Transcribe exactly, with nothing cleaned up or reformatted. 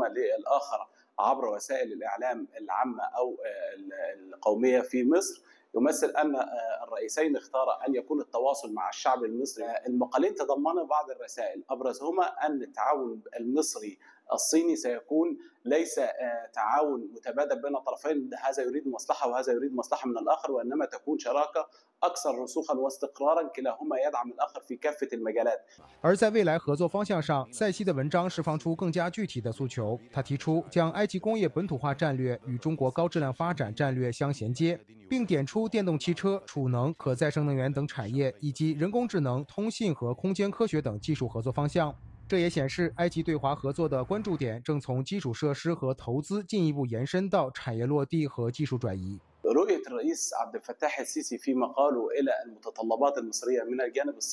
أحدهما للآخر عبر وسائل الإعلام العامة أو القومية في مصر يمثل أن الرئيسين اختارا أن يكون التواصل مع الشعب المصري. المقالين تضمن بعض الرسائل أبرزهما أن التعاون المصري الصيني سيكون ليس تعاون متبادل بين الطرفين، هذا يريد مصلحة وهذا يريد مصلحة من الآخر، وإنما تكون شراكة أكثر رسوخا واستقرارا كلاهما يدعم الآخر في كافة المجالات. 而在未来合作方向上，塞西的文章释放出更加具体的诉求。他提出将埃及工业本土化战略与中国高质量发展战略相衔接，并点出电动汽车、储能、可再生能源等产业以及人工智能、通信和空间科学等技术合作方向。这也显示，埃及对华合作的关注点正从基础设施和投资进一步延伸到产业落地和技术转移。 رؤية الرئيس عبد الفتاح السيسي في مقاله إلى المتطلبات المصرية من الجانب الصيني